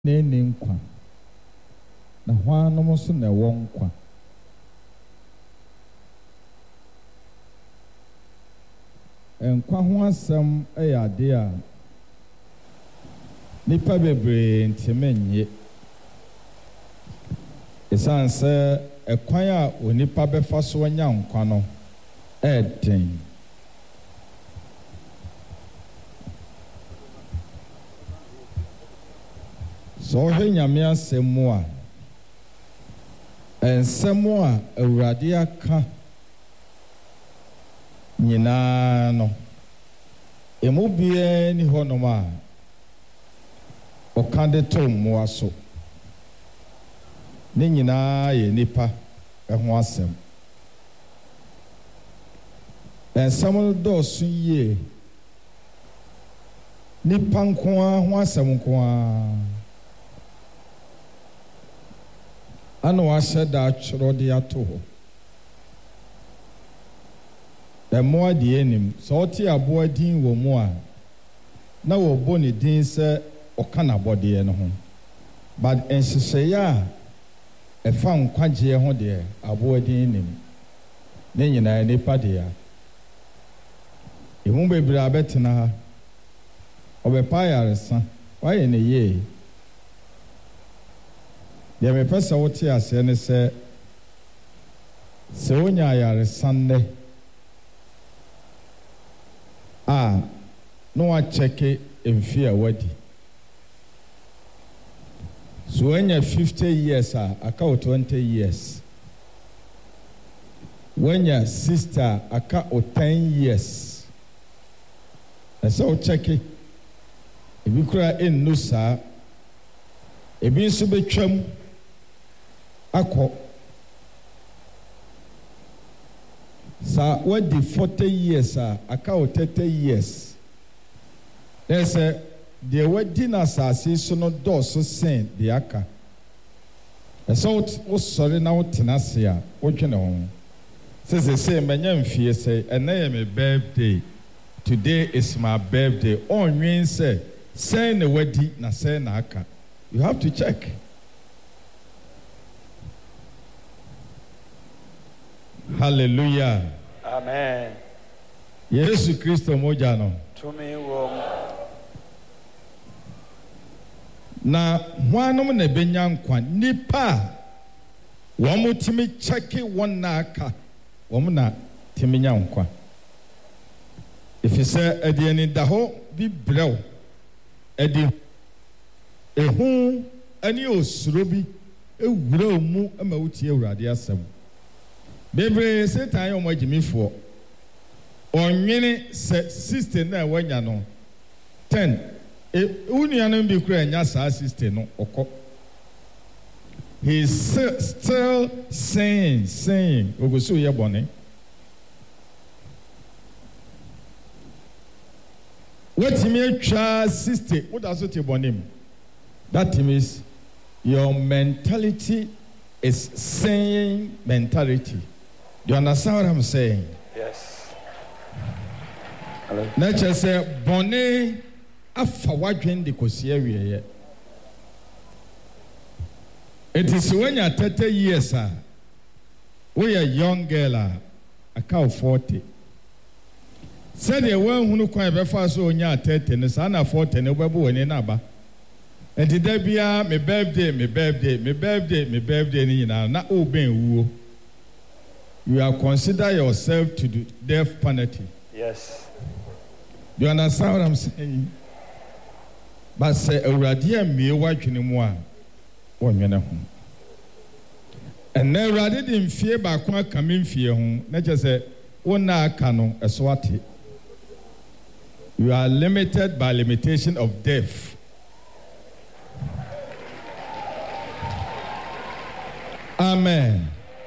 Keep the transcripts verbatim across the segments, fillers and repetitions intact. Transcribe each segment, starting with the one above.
Nene nkwa na hwanom so na ɛwɔ nkwa nkwa ho asɛm ɛyɛ ade a nipa bebree nteme nye ɛsan sɛ ɛkwan a onipa bɛfa so anya nkwa no ɛɛden so ɔhwɛ nyame asɛm mu a nsɛm a Awurade aka nyinaa no emu biara ni hɔnom a ɔka de to mmoa so ne nyinaa yɛ nipa ɛho asɛm nsɛm no dɔɔso yie nipa nko ara ho asɛm nko ara ana wahyɛ da atwerɛ de ato hɔ ɛmmoa deɛ anim sɛ ɔte aboa din wɔ mu a na wɔbɔ ne din sɛ ɔka n'abɔdeɛ no ho but nhyehyɛeɛ a ɛfa nkwagyeɛ ho deɛ aboa din anim ne nyinaa nipa deɛ emu bebree abɛtena ha ɔbɛpa ayaresa wayɛ ne yie deɛ mepɛ sɛ wote aseɛ ne sɛ sɛ wonya ayaresa nnɛ a na wakyɛke mfe a wadi so woanya fifty years a aka wo twenty years woanya sixty a aka wo ten years ɛsɛ wokyɛke ebi kora ɛnnu saa ebi nso bɛtwam akɔ sa wadi forty years a aka wo thirty years ɛsɛ deɛ wadi na asase so no dɔɔso sen deɛ aka ɛsɛ wosɔre na wotena ase a wotwene ho sɛ sɛ manya mfie sɛ ɛnɛ yɛ me birthday today is my birthday ɔnwen sɛ sɛn na wadi na sɛn na aka you have to check. Hallelujah. Amen. Yesu Kristo moja no. Tumi wom. Na hwanom na benya nkwa nipa wɔn timi kyɛke wɔn na aka wɔn na timi nya nkwa. Efisɛ ɛde ni da hɔ bi brɛw ɛde ehu ani osuro bi ewura mu ama wotie Awurade asɛm. Bebree Satan yɛ ɔmo agyimifoɔ ɔnwene sɛ system na ɛwɔnya no ten unuanom bi kura nya saa system no ɔkɔ he is still saying saying ogoso yɛ bɔne wɔtumi atwa system woda so te bɔne mu that means your mentality is saying mentality. Do you understand what I'm saying? Yes. Na kyerɛ sɛ bɔne afa wadwen de kɔsi awieɛ. Enti sɛ woanya thirty years a woyɛ young girl a aka wo forty. Sɛdeɛ woahunu kwan ɛbɛfa so onya thirty no saa na forty no wobɛbɔ w'ani no aba. Enti da biara me birthday me birthday me birthday me birthday ni nyinaa na wobɛn wuo. You are consider yourself to the death penalty. Yes. Do you understand what I'm saying? But say Awurade amie wadwene mu a wonwene ho. And na Awurade de mfie baako aka me mfie ho na kyerɛ sɛ wona aka no ɛso ate. You are limited by limitation of death. Amen.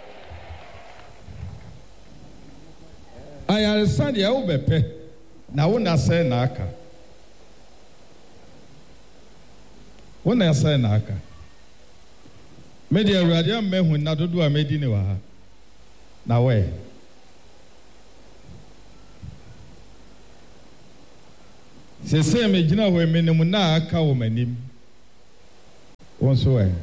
Ayaresa deɛ wobɛpɛ na wona sɛ na aka wona sɛ na aka me deɛ Awurade ammahu na dodo a medi ne wɔ ha na wɛ sɛ sɛ me gyina hɔ menim na aka wɔ m'anim so eh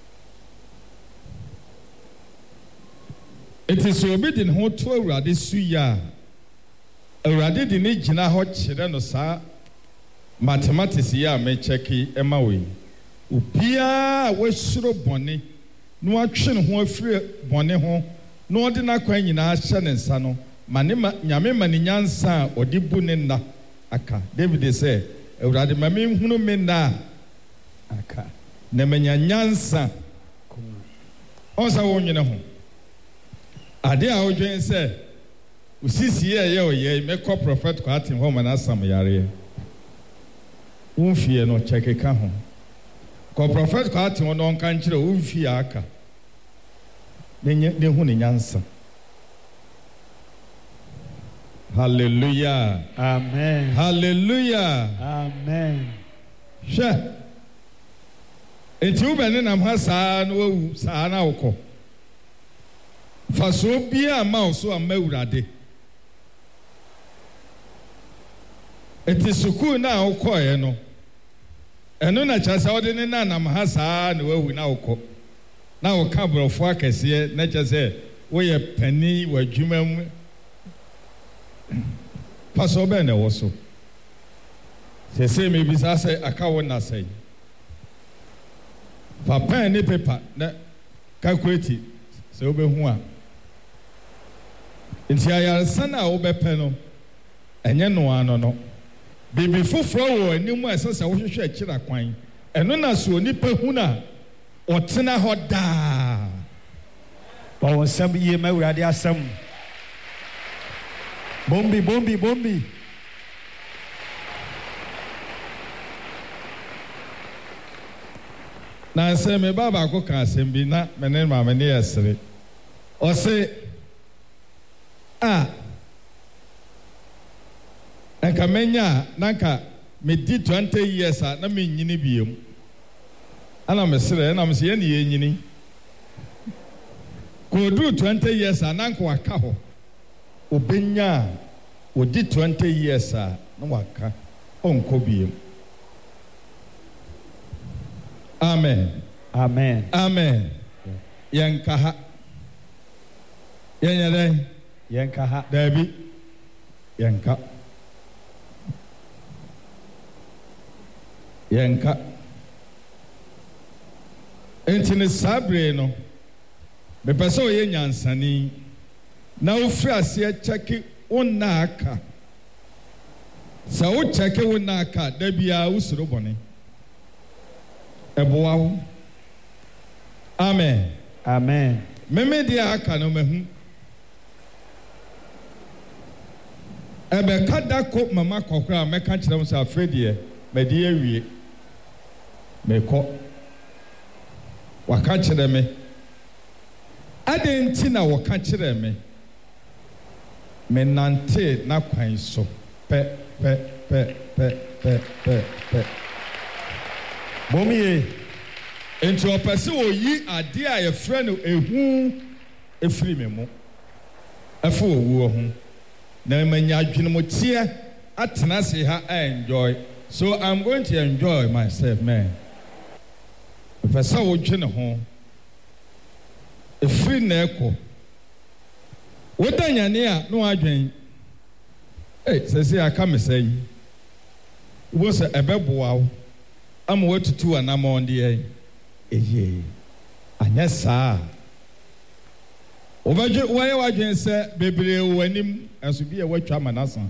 it is obi di ho to awurade su ya awurade di ne gina ho kyerɛ no saa mathematics ya me checki ema we obia we suro bɔne no atwe ne ho afiri bɔne ho no ɔde na kwan nyinaa hyɛ ne nsa no ma ne nyame ma ne nyansa a ɔde bu ne nna aka David sɛ awurade ma me hunu me nna aka na manya nyansa ɔnsa wo nwene ho ade a wodwen sɛ usisi ye ye oyɛ mekɔ prophet kwatin ho ma na asam yare unfie no cheke ka ho kɔ prophet kwatin ho no nka nkyerɛ unfie aka ne ne hu ne nyansa. Hallelujah. Amen. Hallelujah. Amen. Hwɛ enti wo bɛne nam ha saa no wawu saa na wokɔ fa so bia ma wo so ama awurade enti sukuu na wokɔɛ no ɛno na kyerɛ sɛ wode ne na nam ha saa na wawu na wokɔ na woka borɔfo akɛseɛ na kyerɛ sɛ woyɛ pani w'adwuma mu fa so bɛn na ɛwɔ so sɛ sɛ mebisa sɛ aka wo na sɛ fa pen ne paper na calculate sɛ wobɛhu a nti ayaresa na wobɛpɛ no ɛnyɛ no ano no bibi foforɔ wɔ anim a ɛsɛ sɛ wohwehwɛ akyira kwan ɛno na so onipa hu na ɔtena hɔ daa Bɔwɔ nsɛm yie ma awurade asɛm bombi bombi bombi na sɛ me ba baako ka asɛm bi na me ne maame ne yɛsere ɔse a nka menya na nka me di twenty years a na me nyini biem ana me sere na me se ye ne ye nyini ko du twenty years a na nka waka ho obenya odi twenty years a na waka onko biem. Amen. Amen. Amen. Yanka ha. Yanya dai. Yanka ha. Dabi. Yanka. Yanka. Enti ne sabre no. Me pese o ye nyansani. Na o firi ase cheki wonna aka. Sa o cheki wonna aka dabi a usuro bone. Eboawo. Amen. Amen. Meme dia aka no mahu. Ebe kada ko mama kokra meka kyerɛ m sɛ afredie me de awie. Me kɔ. Waka kyerɛ me. Ade nti na waka kyerɛ me. Me nante na kwan so. Pe pe pe pe pe pe pe. Bomie enti opese oyi ade a ye frɛ no ehu efiri me mu afo owu ho na manya adwene mo tie atena se ha enjoy so I'm going to enjoy myself man opese wo dwene ho efiri na ekɔ wodanyane a no adwen eh sese aka me sɛ wo sɛ ɛbɛboa wo am watutu anamon de eye anya saa obaje waye wadwen sɛ bebre wanim enso bi e watwa manasa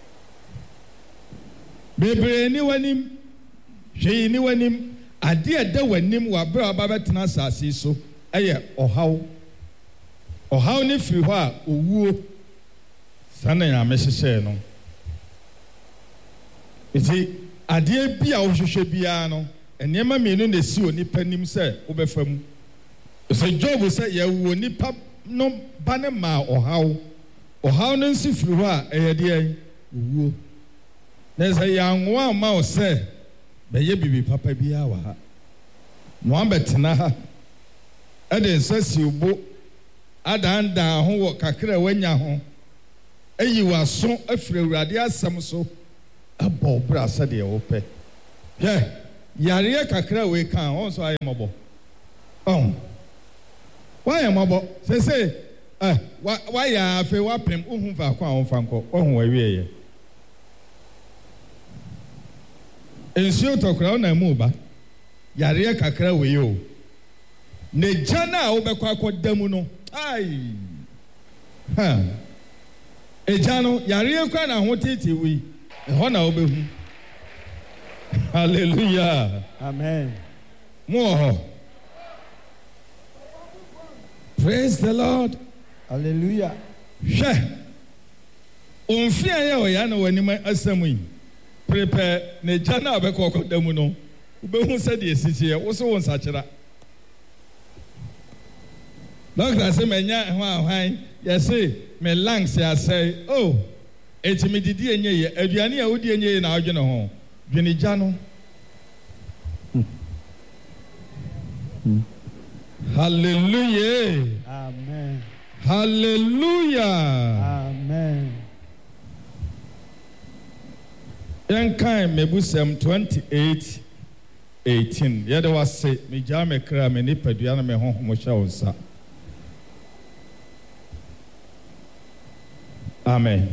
bebre ni wanim hwe ni wanim ade eda wanim wa bra ba betena asase so eye ohaw ohaw ni firi hɔ a owuo sana ya mehyehyɛ no iti adeɛ bi a wohwehwɛ biara no enema mienu na si onipa nim sɛ wobɛfa mu sɛ Job sɛ yɛwo nipa no ba ne ma ɔhaw ɔhaw no nsi firi hɔ a ɛyɛ deɛ owuo na sɛ yɛanwoa ma wo sɛ bɛyɛ bibi papa biara wɔ ha na wabɛtena ha ɛde nsa si bo adandan ho wɔ kakra a wanya ho ayi w'aso afiri Awurade asɛm so abɔ bra sɛ deɛ wopɛ hwɛ Yaria kakra we kan also I mobo. Oh. Why am mobo? Say say eh why why ya fe wa pem uhun fa kwa on fanko ohun awie ye. Ensuo tokra na mu ba. Yaria kakra we yo. Ne jana obekwa akodamu no. Ai. Ha. Ejano yaria kwa na ho tete wi. E ho na obehu. Hallelujah. Amen. More. Praise the Lord. Hallelujah. She. Onfia ye o ya na wani ma asemu yi. Prepare ne jana obekwa akodamu no. Ubehu se de esitie wo so won sachira. Doctor say menya ho ahwan ye say me lungs ya say oh etimi didi enye ye aduane a wodi enye ye na adwene ho dwene gya no. Hallelujah. Amen. Hallelujah. Amen. Yankai mebusem twenty-eight eighteen. Yede was say me gya me kra me nipadua na me honhom hya wonsa. Amen.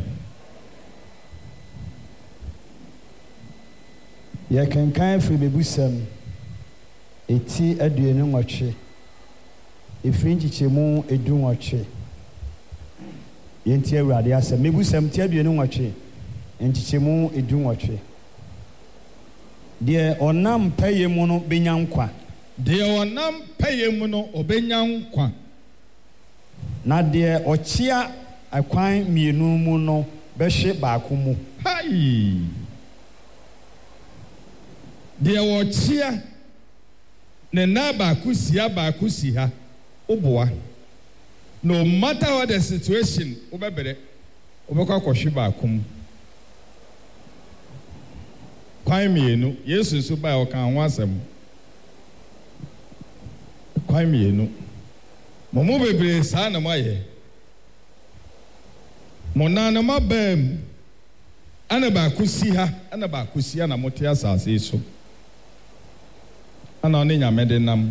Ye kenkan firi mebusem eti aduonu nwɔtwe efiri nchichemu edu nwɔtwe yenti awurade asɛm mebusem ti aduonu nwɔtwe nchichemu edu nwɔtwe de onam pɛyɛ mu no benya nkwa de onam pɛyɛ mu no obenya nkwa na de ɔkyea akwan mienu mu no bɛhwe baako mu hai de ɔkyea ne na baako sia baako si ha oboa no matter what the situation obɛbere obɛkɔ akɔhwe baako mu kwan mienu Yesu nso ba ɔka ho asɛm kwan mienu mo mo bebre saa na mo ayɛ mo na na ma bam ana baako si ha ana baako si ana mo te asase so ana ɔne nyame de nam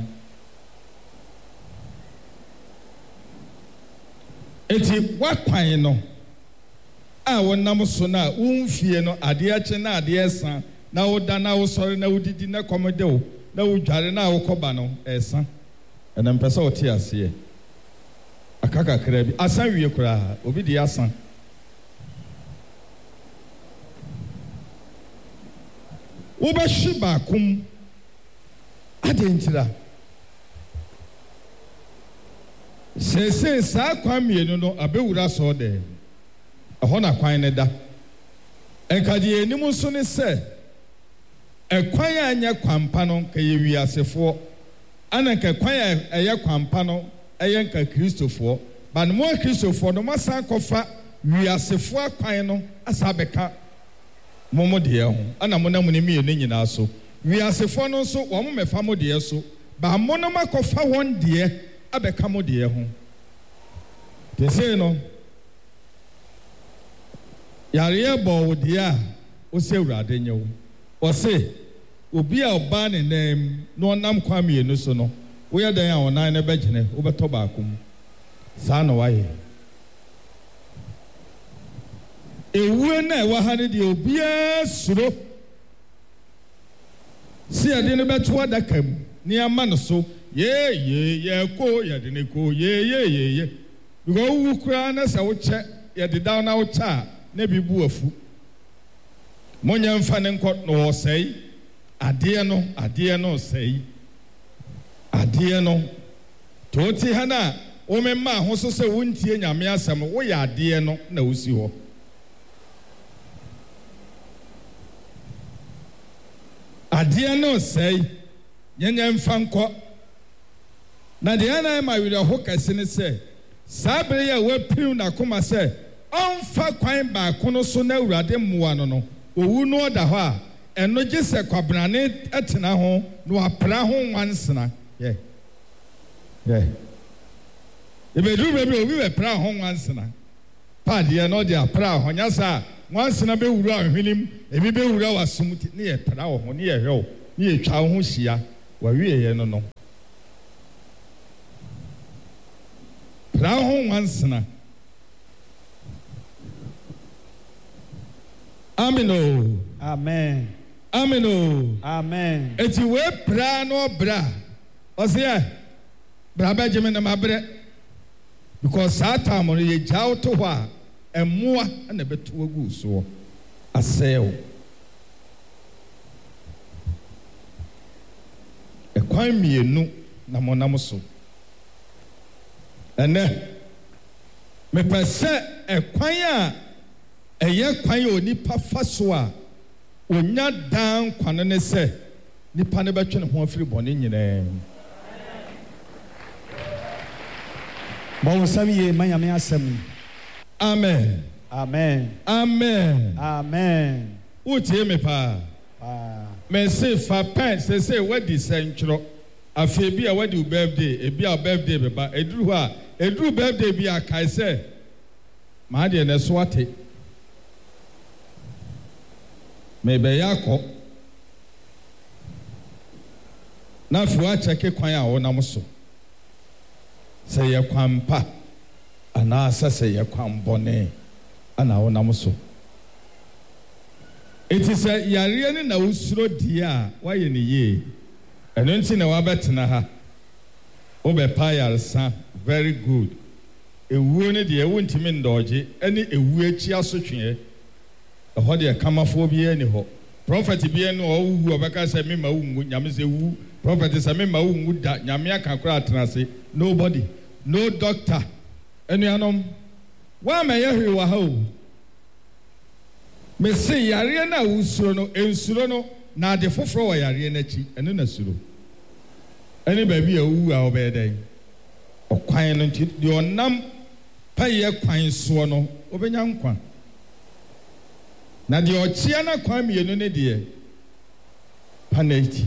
eti wakwan no a wonam so na wonfie no ade akye na ade esa na woda na wosɔre na wodidi na kɔmde wo na wodware na wokɔba no esa ɛna mpɛ sɛ wote aseɛ aka kakra bi asa wie koraa obi de asa wobɛhwe baakom adentira sese saa kwan mienu no abewura so de ɛhɔ na kwan ne da ɛnkade anim nso ne sɛ ɛkwan a nyɛ kwampa no ka yɛ wiasefoɔ ana nka kwan a ɛyɛ kwampa no ɛyɛ nka kristofoɔ ba no mo kristofoɔ no masan kɔfa wiasefoɔ kwan no asa bɛka mo mo deɛ ho ana mo na mo ne mienu nyinaa so wiasefoɔ no nso wɔn mɛfa mo deɛ so ba mo no makɔfa wɔn deɛ abɛka mo deɛ ho te sei no yareɛ bɔ wo deɛ a ɔsɛ awurade nyɛ wo ɔse obi a ɔbaa ne nam na ɔnam kwan mmienu so no woyɛ dan a ɔnan no bɛgyene wobɛtɔ baako mu saa na wayɛ ewuo na ɛwɔ ha no deɛ obiara suro si yɛde no bɛto adaka mu ne ama no so ye ye ye ko yɛde ne ko ye ye ye ye because wo kura na sɛ wo kyɛ yɛde daw na wo kyɛ a na bi bu afu monya mfa ne nkɔ no wɔsɛe adeɛ no adeɛ no sɛe adeɛ no toti ha na wo memma ho so sɛ wontie nyame asɛm wo yɛ adeɛ no na wosi hɔ adeɛ no sɛe nyanya mfa nkɔ na deɛ na ma werɛ ho kɛse ne sɛ saa bere yɛ wapirim n'akoma sɛ ɔmfa kwan baako no so na awurade mmoa no no owu no ɔda hɔ a ɛno gye sɛ kwabrane ɛtena ho na wapra ho nwansena yɛ yɛ ebeduru baabi obi bɛpra ho nwansena paadeɛ no ɔde apra ho nyɛ saa nwansena bɛwura ahwenem ebi bɛwura w'asom ne yɛ pra wɔ ho ne yɛ hwɛ wo ni etwa ho hia wa wieye no no pra ho wansena amino amen amino amen eti we pra no bra ose bra ba jeme na mabre because satan mo ye jaw to ho a emoa na beto agu so aseo e kwan mienu na monam so ene me pese e kwan a eye kwan oni pa fa so a onya dan kwan ne se nipa ne betwe ne ho afiri bone nyine Bon samiye manyame asem amen amen amen amen utie me pa ah me say fa pen say say what di sentro afi bi a what di birthday e bi a birthday be ba eduru ho a eduru birthday bi a kai say ma de na so ate me be yakọ na fi wa cheke kwan a wona mo so say ye kwan pa ana say ye kwan bone ana wona mo so it is a yare ne na usuro die a wa ye ne ye eno nti na wa betena ha o be pa yaresa very good ewuo ne de ewu ntimi ndoje ene ewu achi asotwe ho de kamafo bi ani ho prophet bi ene o wu obeka say me ma wu nyame se wu prophet say me ma wu da nyame aka kora atenase nobody no doctor enu anom wa ma ye hwe wa ha o me say yare na usuro no ensuro no na de foforo wa yare na chi ene na suro ene ba bi a wu a obedan okwan no nti de onam pa ye kwan so no obenya nkwa na de ochia na kwan mienu ne de paneti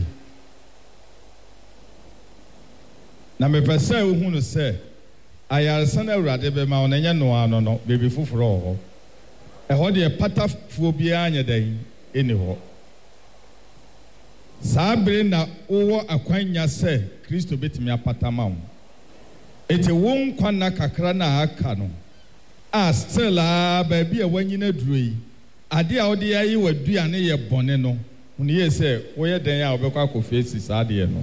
na me pesa ehunu no se ayaresa na awurade be ma onanya no ano no bebi foforo ho e ho de patafuo bia anya dan eni ho sabre na owo akwanya se Kristo betimi apatama mo ete won kwana kakra na aka no a still a ba bia wanyina duro yi ade a odi ayi waduane ye bone no huni ye se wo ye den a obekwa akofesi saade no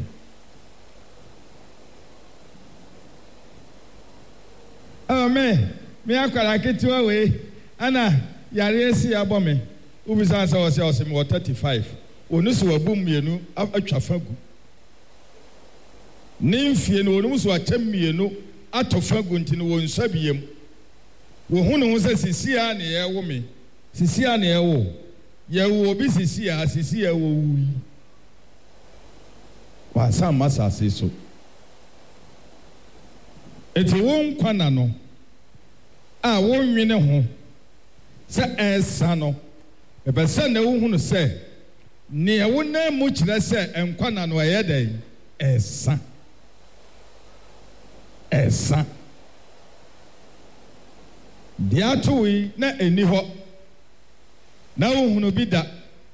amen me akwara ketewa we ana yare esi abome ubisa sa wose wose me thirty-five onusu wabum mienu atwa fagu nimfie no onusu akyem mienu atofagu ntini wo nsabiem wo hunu ho se sisia ne ye wo me sisia ne ye wo ye wo obi sisia sisia wo wi wa sam masa so eti won kwana no a won nwene ho se esa no e be se na wo hunu se ne wo na mu kire se enkwana no ye den esa esa dia tuwi na eni ho na wo hunu bi da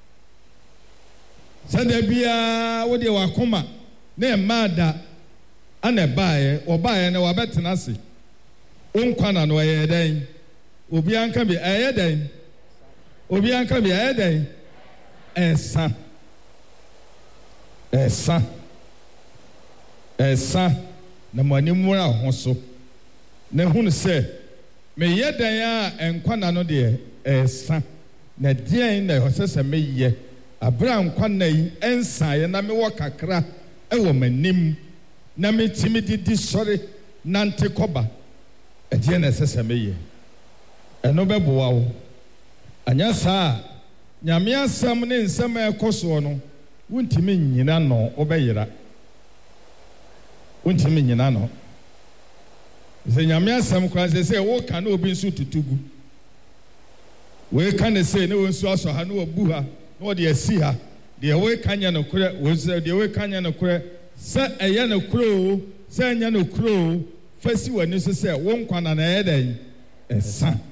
se da bia wo de wakoma na e ma da ana baaye obaaye na wabetena se onkwana no ye den obi anka bi aye den obi anka bi aye den esa esa esa na mani mura ho so na hunu se me ye den a enkwana no de esa na dien na ho sese me ye abra nkwana yi ensa ye na me wo kakra e wo manim na me timidi di sori nante koba eje na sese meye eno beboa wo anya saa nyame asam ne nsam ekoso no wuntimi nyina no obeyira wuntimi nyina no ze nyame asam kwa ze se wo ka na obi nsu tutugu we ka ne se ne wo nsu aso ha no obu ha no de asi ha de we ka nya no kure wo ze de we ka nya no kure se eye no kuro se nya no kuro fasi wani so se wo nkwana na eden esa